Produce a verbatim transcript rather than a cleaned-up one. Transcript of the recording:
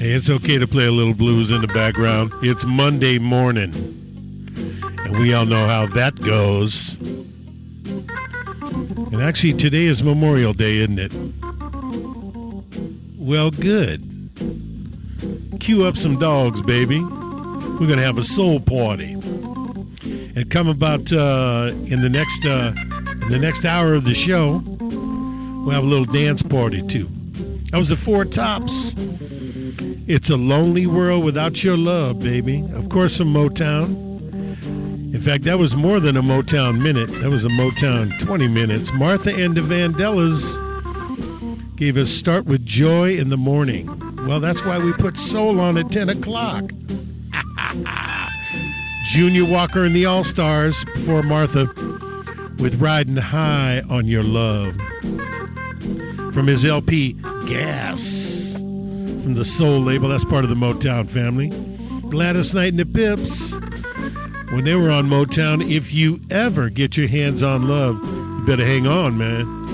Hey, it's okay to play a little blues in the background. It's Monday morning, and we all know how that goes. And actually, today is Memorial Day, isn't it? Well, good. Cue up some dogs, baby. We're going to have a soul party. And come about uh, in the next uh, in the next hour of the show, we'll have a little dance party, too. That was the Four Tops. It's a lonely world without your love, baby. Of course, some Motown. In fact, that was more than a Motown minute. That was a Motown twenty minutes. Martha and the Vandellas gave us Start With Joy in the Morning. Well, that's why we put soul on at ten o'clock. Junior Walker and the All-Stars before Martha with Riding High on Your Love. From his L P, Gas. From the Soul label, that's part of the Motown family. Gladys Knight and the Pips, when they were on Motown, if you ever get your hands on love, you better hang on, man.